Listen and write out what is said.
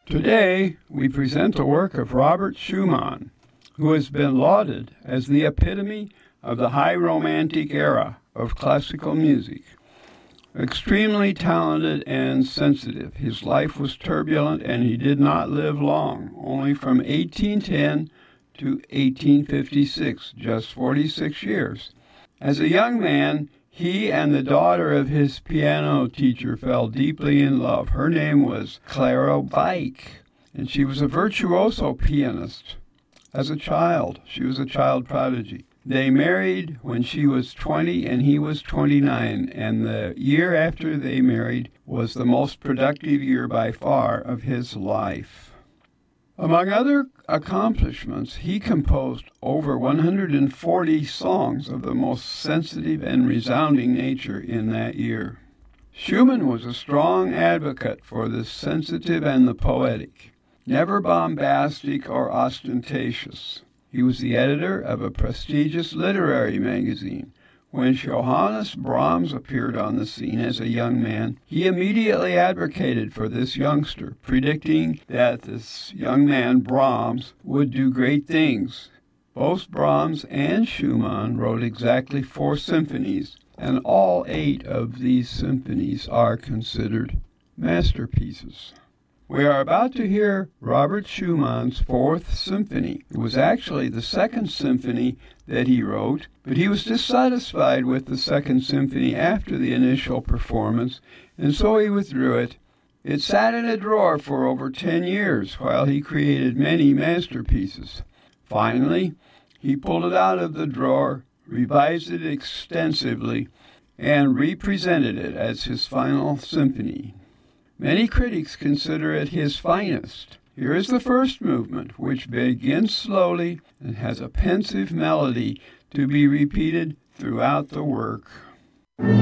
Today, we present the work of Robert Schumann, who has been lauded as the epitome of the high romantic era of classical music. Extremely talented and sensitive, his life was turbulent and he did not live long, only from 1810 to 1856, just 46 years. As a young man, he and the daughter of his piano teacher fell deeply in love. Her name was Clara Wieck, and she was a virtuoso pianist. As a child, she was a child prodigy. They married when she was 20 and he was 29, and the year after they married was the most productive year by far of his life. Among other accomplishments, he composed over 140 songs of the most sensitive and resounding nature in that year. Schumann was a strong advocate for the sensitive and the poetic, never bombastic or ostentatious. He was the editor of a prestigious literary magazine. When Johannes Brahms appeared on the scene as a young man, he immediately advocated for this youngster, predicting that this young man, Brahms, would do great things. Both Brahms and Schumann wrote exactly 4 symphonies, and all 8 of these symphonies are considered masterpieces. We are about to hear Robert Schumann's 4th Symphony. It was actually the 2nd symphony that he wrote, but he was dissatisfied with the 2nd Symphony after the initial performance, and so he withdrew it. It sat in a drawer for over 10 years while he created many masterpieces. Finally, he pulled it out of the drawer, revised it extensively, and represented it as his final symphony. Many critics consider it his finest. Here is the first movement, which begins slowly and has a pensive melody to be repeated throughout the work.